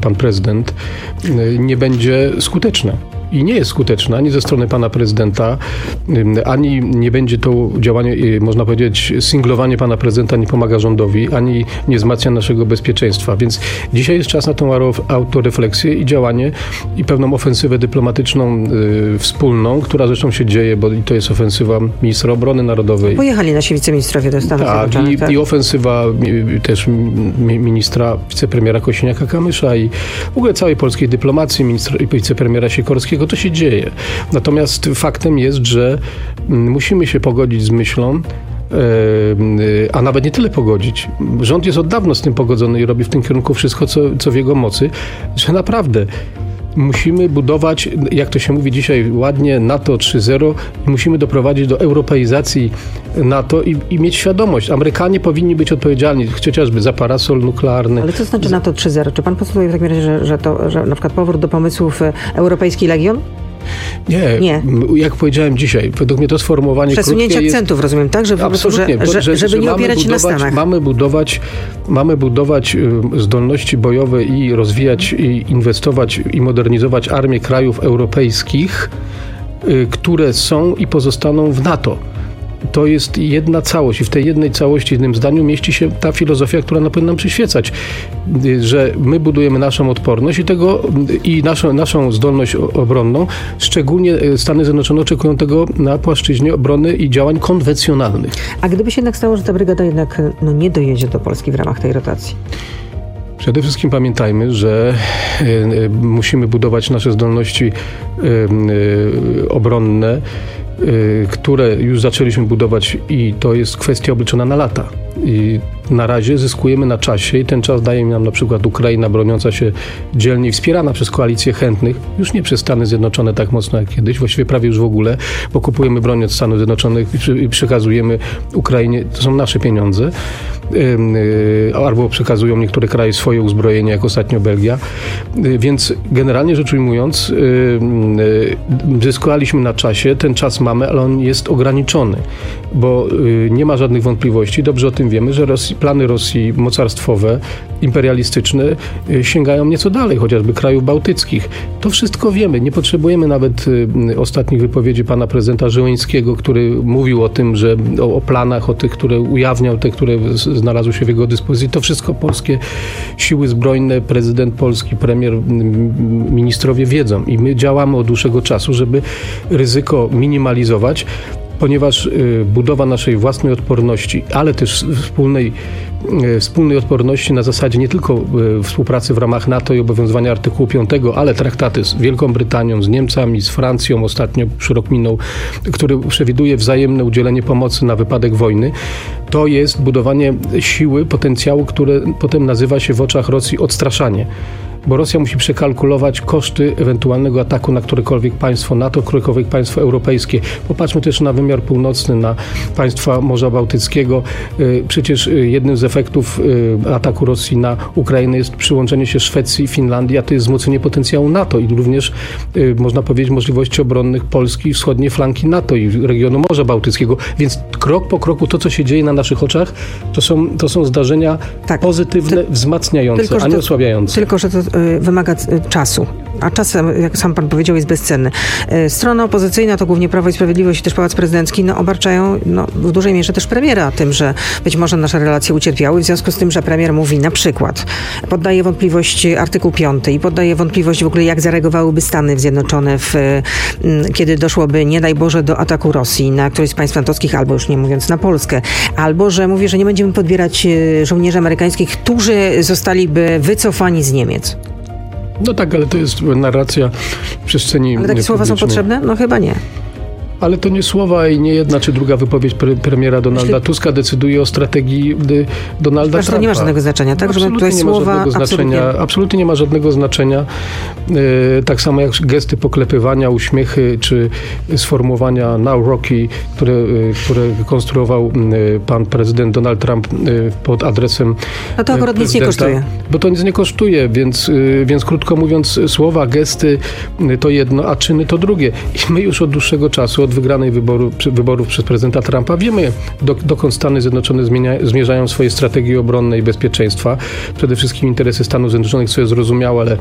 pan prezydent, nie będzie skuteczna. I nie jest skuteczna ani ze strony pana prezydenta, ani nie będzie to działanie, można powiedzieć, singlowanie pana prezydenta nie pomaga rządowi, ani nie wzmacnia naszego bezpieczeństwa. Więc dzisiaj jest czas na tą autorefleksję i działanie i pewną ofensywę dyplomatyczną wspólną, która zresztą się dzieje, bo to jest ofensywa ministra obrony narodowej. Pojechali nasi wiceministrowie do Stanów Zjednoczonych. Tak, i ofensywa też wicepremiera Kosiniaka-Kamysza i w ogóle całej polskiej dyplomacji, wicepremiera Sikorskiego. To się dzieje. Natomiast faktem jest, że musimy się pogodzić z myślą, a nawet nie tyle pogodzić. Rząd jest od dawna z tym pogodzony i robi w tym kierunku wszystko, co w jego mocy, że naprawdę musimy budować, jak to się mówi dzisiaj ładnie, NATO 3.0 i musimy doprowadzić do europeizacji NATO i mieć świadomość. Amerykanie powinni być odpowiedzialni chociażby za parasol nuklearny. Ale co znaczy NATO 3.0? Czy pan postuluje w takim razie, że na przykład powrót do pomysłów Europejski Legion? Nie. Jak powiedziałem dzisiaj, według mnie to sformułowanie przesunięcie akcentów, rozumiem, tak? Żeby nie opierać się na Stanach. Mamy budować zdolności bojowe i rozwijać, i inwestować, i modernizować armię krajów europejskich, które są i pozostaną w NATO. To jest jedna całość i w tej jednej całości, jednym zdaniu mieści się ta filozofia, która powinna nam przyświecać, że my budujemy naszą odporność i naszą zdolność obronną. Szczególnie Stany Zjednoczone oczekują tego na płaszczyźnie obrony i działań konwencjonalnych. A gdyby się jednak stało, że ta brygada jednak nie dojedzie do Polski w ramach tej rotacji? Przede wszystkim pamiętajmy, że musimy budować nasze zdolności obronne, które już zaczęliśmy budować i to jest kwestia obliczona na lata. I na razie zyskujemy na czasie i ten czas daje nam na przykład Ukraina broniąca się dzielnie i wspierana przez koalicję chętnych, już nie przez Stany Zjednoczone tak mocno jak kiedyś, właściwie prawie już w ogóle, bo kupujemy broń od Stanów Zjednoczonych i przekazujemy Ukrainie, to są nasze pieniądze, albo przekazują niektóre kraje swoje uzbrojenie, jak ostatnio Belgia. Więc generalnie rzecz ujmując, zyskaliśmy na czasie, ten czas mamy, ale on jest ograniczony, bo nie ma żadnych wątpliwości, dobrze o tym wiemy, że plany Rosji mocarstwowe, imperialistyczne sięgają nieco dalej, chociażby krajów bałtyckich. To wszystko wiemy. Nie potrzebujemy nawet ostatnich wypowiedzi pana prezydenta Żeleńskiego, który mówił o tym, że o planach, o tych, które ujawniał, te, które znalazły się w jego dyspozycji. To wszystko polskie siły zbrojne, prezydent polski, premier, ministrowie wiedzą i my działamy od dłuższego czasu, żeby ryzyko minimalizować, ponieważ budowa naszej własnej odporności, ale też wspólnej odporności na zasadzie nie tylko współpracy w ramach NATO i obowiązywania artykułu 5, ale traktaty z Wielką Brytanią, z Niemcami, z Francją, ostatnio rok minął, który przewiduje wzajemne udzielenie pomocy na wypadek wojny, to jest budowanie siły, potencjału, które potem nazywa się w oczach Rosji odstraszanie. Bo Rosja musi przekalkulować koszty ewentualnego ataku na którekolwiek państwo NATO, którekolwiek państwo europejskie. Popatrzmy też na wymiar północny, na państwa Morza Bałtyckiego. Przecież jednym z efektów ataku Rosji na Ukrainę jest przyłączenie się Szwecji i Finlandii, a to jest wzmocnienie potencjału NATO i również, można powiedzieć, możliwości obronnych Polski i wschodniej flanki NATO i regionu Morza Bałtyckiego. Więc krok po kroku to, co się dzieje na naszych oczach, to są zdarzenia pozytywne, wzmacniające, a nie osłabiające. Tylko, że to wymaga czasu. A czas, jak sam pan powiedział, jest bezcenny. Strona opozycyjna, to głównie Prawo i Sprawiedliwość i też Pałac Prezydencki, obarczają w dużej mierze też premiera tym, że być może nasze relacje ucierpiały, w związku z tym, że premier mówi na przykład, poddaje wątpliwość artykuł 5 i poddaje wątpliwość w ogóle, jak zareagowałyby Stany Zjednoczone, kiedy doszłoby, nie daj Boże, do ataku Rosji na któreś z państw natowskich, albo już nie mówiąc na Polskę, albo że mówi, że nie będziemy podbierać żołnierzy amerykańskich, którzy zostaliby wycofani z Niemiec. No tak, ale to jest narracja w przestrzeni Ale takie słowa są potrzebne? No chyba nie. Ale to nie słowa i nie jedna czy druga wypowiedź premiera Donalda Tuska decyduje o strategii Donalda Trumpa. To nie ma żadnego znaczenia, tak? Żeby tutaj słowa absolutnie nie ma żadnego znaczenia. Tak samo jak gesty poklepywania, uśmiechy czy sformułowania Now Rocky, które konstruował pan prezydent Donald Trump pod adresem No to akurat nic nie kosztuje. Bo to nic nie kosztuje, więc krótko mówiąc, słowa, gesty to jedno, a czyny to drugie. I my już od dłuższego czasu, od wygranej wyborów przez prezydenta Trumpa. Wiemy, dokąd Stany Zjednoczone zmierzają swoje strategie obronne i bezpieczeństwa. Przede wszystkim interesy Stanów Zjednoczonych, co jest zrozumiałe, ale